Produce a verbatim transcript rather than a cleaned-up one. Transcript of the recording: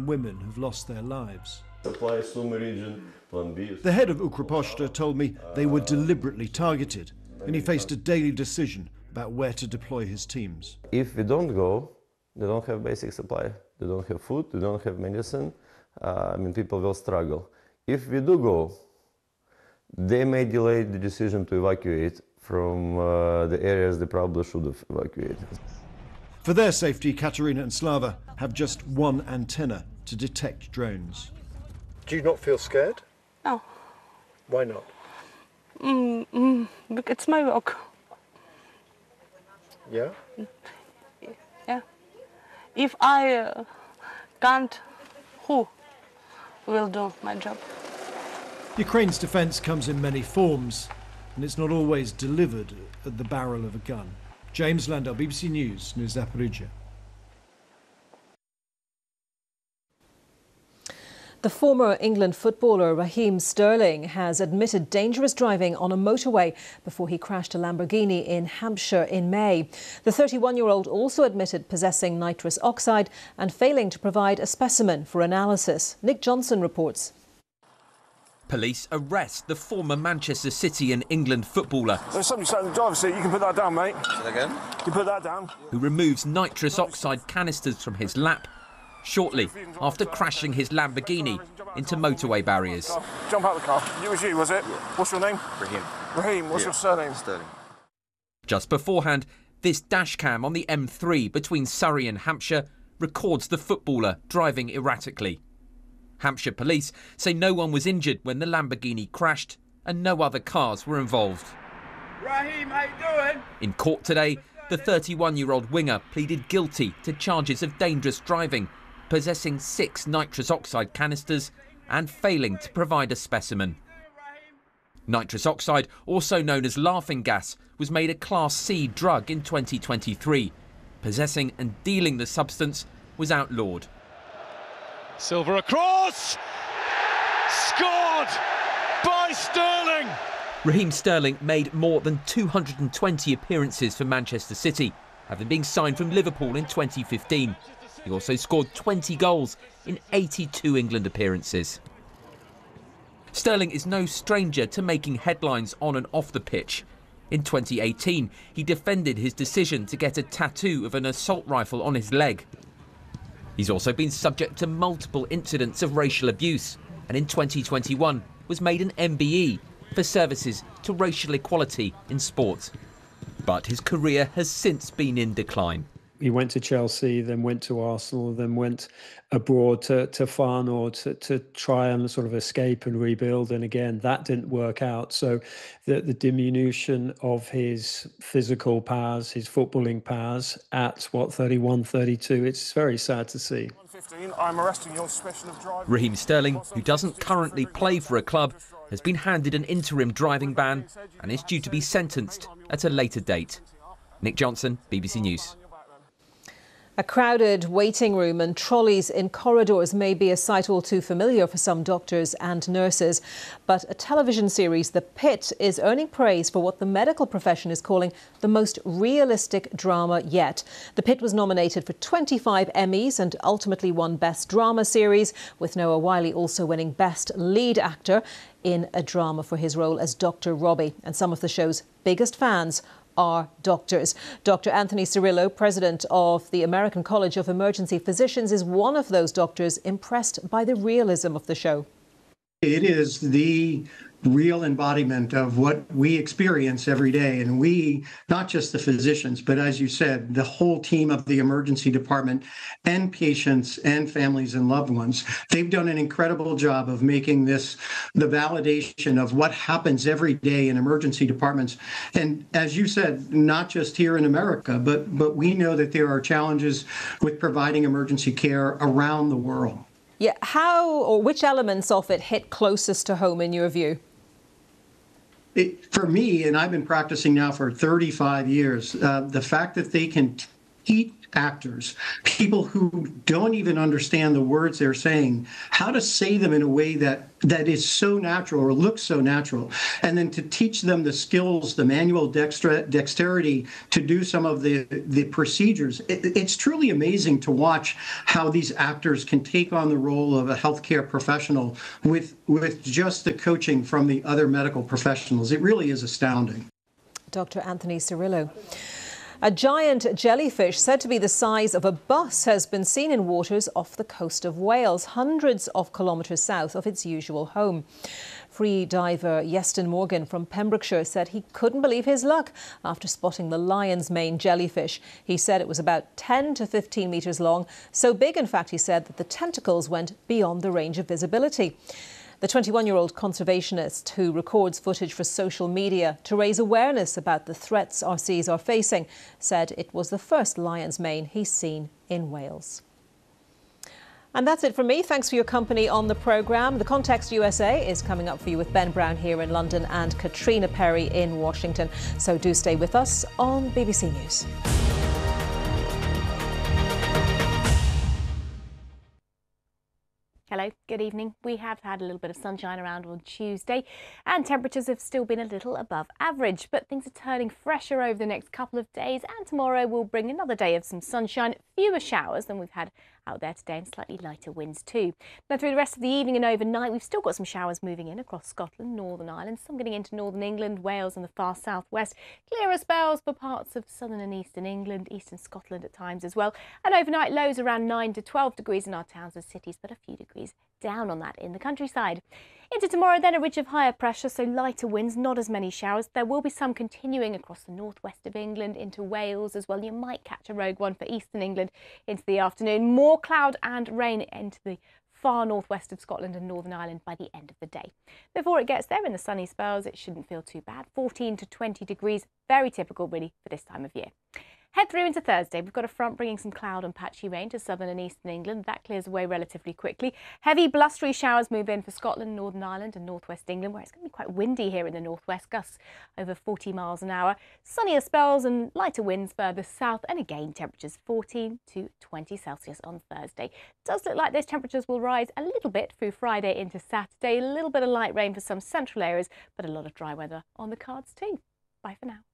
and women have lost their lives. Supply Sumy region, Plan B. The head of Ukroposhta told me they were deliberately targeted, and he faced a daily decision about where to deploy his teams. If we don't go, they don't have basic supply. They don't have food, they don't have medicine. Uh, I mean, people will struggle. If we do go, they may delay the decision to evacuate from uh, the areas they probably should have evacuated. For their safety, Katerina and Slava have just one antenna to detect drones. Do you not feel scared? No. Why not? Mm, mm, it's my work. Yeah? Yeah. If I uh, can't, who will do my job? Ukraine's defence comes in many forms, and it's not always delivered at the barrel of a gun. James Landau, B B C News, New Zaporizhzhia. The former England footballer Raheem Sterling has admitted dangerous driving on a motorway before he crashed a Lamborghini in Hampshire in May. The thirty-one-year-old also admitted possessing nitrous oxide and failing to provide a specimen for analysis. Nick Johnson reports. Police arrest the former Manchester City and England footballer. There's somebody sat in the driver's seat. You can put that down, mate. Say that again? You can put that down. Who removes nitrous oxide canisters from his lap shortly after crashing his Lamborghini into motorway barriers. Jump out of the car. It was you, was it? What's your name? Raheem. Raheem, what's Yeah. your surname? Sterling. Just beforehand, this dashcam on the M three between Surrey and Hampshire records the footballer driving erratically. Hampshire police say no one was injured when the Lamborghini crashed and no other cars were involved. Raheem, how you doing? In court today, the thirty-one-year-old winger pleaded guilty to charges of dangerous driving, possessing six nitrous oxide canisters and failing to provide a specimen. Nitrous oxide, also known as laughing gas, was made a Class C drug in twenty twenty-three. Possessing and dealing the substance was outlawed. Silva across! Scored by Sterling! Raheem Sterling made more than two hundred twenty appearances for Manchester City, having been signed from Liverpool in twenty fifteen. He also scored twenty goals in eighty-two England appearances. Sterling is no stranger to making headlines on and off the pitch. In twenty eighteen, he defended his decision to get a tattoo of an assault rifle on his leg. He's also been subject to multiple incidents of racial abuse, and in twenty twenty-one was made an M B E for services to racial equality in sport. But his career has since been in decline. He went to Chelsea, then went to Arsenal, then went abroad to, to Feyenoord to, to try and sort of escape and rebuild. And again, that didn't work out. So the, the diminution of his physical powers, his footballing powers at, what, thirty-one, thirty-two, it's very sad to see. I'm arresting your special of driving. Raheem Sterling, who doesn't currently play for a club, has been handed an interim driving ban and is due to be sentenced at a later date. Nick Johnson, B B C News. A crowded waiting room and trolleys in corridors may be a sight all too familiar for some doctors and nurses. But a television series, The Pit, is earning praise for what the medical profession is calling the most realistic drama yet. The Pit was nominated for twenty-five Emmys and ultimately won Best Drama Series, with Noah Wyle also winning Best Lead Actor in a drama for his role as Doctor Robbie. And some of the show's biggest fans are doctors. Doctor Anthony Cirillo, president of the American College of Emergency Physicians, is one of those doctors impressed by the realism of the show. It is the real embodiment of what we experience every day. And we, not just the physicians, but as you said, the whole team of the emergency department and patients and families and loved ones, they've done an incredible job of making this the validation of what happens every day in emergency departments. And as you said, not just here in America, but, but we know that there are challenges with providing emergency care around the world. Yeah, how or which elements of it hit closest to home in your view? It, for me, and I've been practicing now for thirty-five years, uh, the fact that they can teach actors, people who don't even understand the words they're saying, how to say them in a way that that is so natural or looks so natural, and then to teach them the skills, the manual dexter- dexterity to do some of the, the procedures. It, it's truly amazing to watch how these actors can take on the role of a healthcare professional with, with just the coaching from the other medical professionals. It really is astounding. Doctor Anthony Cirillo. A giant jellyfish said to be the size of a bus has been seen in waters off the coast of Wales, hundreds of kilometres south of its usual home. Free diver Iestyn Morgan from Pembrokeshire said he couldn't believe his luck after spotting the lion's mane jellyfish. He said it was about ten to fifteen metres long, so big, in fact, he said, that the tentacles went beyond the range of visibility. The twenty-one-year-old conservationist who records footage for social media to raise awareness about the threats our seas are facing said it was the first lion's mane he's seen in Wales. And that's it from me. Thanks for your company on the programme. The Context U S A is coming up for you with Ben Brown here in London and Katrina Perry in Washington. So do stay with us on B B C News. Hello, good evening. We have had a little bit of sunshine around on Tuesday and temperatures have still been a little above average, but things are turning fresher over the next couple of days, and tomorrow will bring another day of some sunshine, fewer showers than we've had out there today, and slightly lighter winds too. Now through the rest of the evening and overnight, we've still got some showers moving in across Scotland, Northern Ireland, some getting into Northern England, Wales and the far southwest. Clearer spells for parts of southern and eastern England, eastern Scotland at times as well. And overnight lows around nine to twelve degrees in our towns and cities, but a few degrees down on that in the countryside. Into tomorrow then, a ridge of higher pressure, so lighter winds, not as many showers. There will be some continuing across the northwest of England into Wales as well. You might catch a rogue one for eastern England into the afternoon. More cloud and rain into the far northwest of Scotland and Northern Ireland by the end of the day. Before it gets there in the sunny spells, it shouldn't feel too bad. fourteen to twenty degrees, very typical really for this time of year. Head through into Thursday. We've got a front bringing some cloud and patchy rain to southern and eastern England. That clears away relatively quickly. Heavy blustery showers move in for Scotland, Northern Ireland and northwest England, where it's going to be quite windy here in the northwest, gusts over forty miles an hour. Sunnier spells and lighter winds further south, and again temperatures fourteen to twenty Celsius on Thursday. It does look like those temperatures will rise a little bit through Friday into Saturday. A little bit of light rain for some central areas, but a lot of dry weather on the cards too. Bye for now.